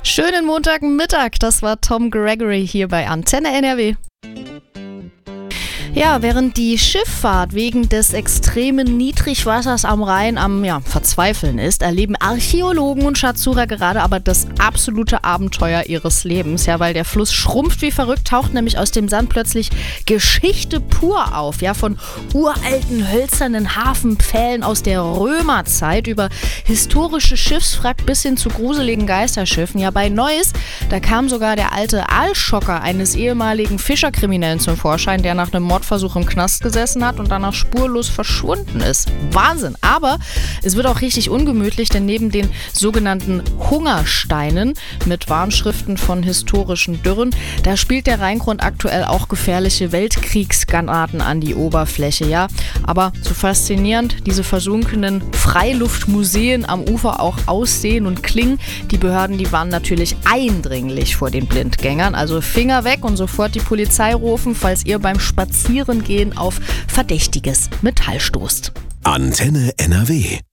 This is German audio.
Schönen Montagmittag, das war Tom Gregory hier bei Antenne NRW. Ja, während die Schifffahrt wegen des extremen Niedrigwassers am Rhein am Verzweifeln ist, erleben Archäologen und Schatzsucher gerade aber das absolute Abenteuer ihres Lebens. Ja, weil der Fluss schrumpft wie verrückt, taucht nämlich aus dem Sand plötzlich Geschichte pur auf. Ja, von uralten hölzernen Hafenpfählen aus der Römerzeit über historische Schiffswrack bis hin zu gruseligen Geisterschiffen. Ja, bei Neuss, da kam sogar der alte Aalschocker eines ehemaligen Fischerkriminellen zum Vorschein, der nach einem Mordversuch im Knast gesessen hat und danach spurlos verschwunden ist. Wahnsinn! Aber es wird auch richtig ungemütlich, denn neben den sogenannten Hungersteinen mit Warnschriften von historischen Dürren, da spielt der Rheingrund aktuell auch gefährliche Weltkriegsgranaten an die Oberfläche. Ja, aber so faszinierend diese versunkenen Freiluftmuseen am Ufer auch aussehen und klingen, die Behörden, die warnen natürlich eindringlich vor den Blindgängern. Also Finger weg und sofort die Polizei rufen, falls ihr beim Spazierengehen auf verdächtiges Metall stoßt. Antenne NRW.